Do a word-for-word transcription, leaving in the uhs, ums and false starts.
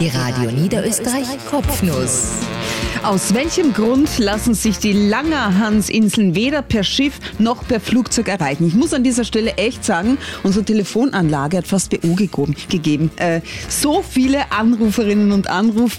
Die Radio Niederösterreich Kopfnuss. Aus welchem Grund lassen sich die Langerhansinseln weder per Schiff noch per Flugzeug erreichen? Ich muss an dieser Stelle echt sagen, unsere Telefonanlage hat fast B O gegeben. Äh, so viele Anruferinnen und Anrufer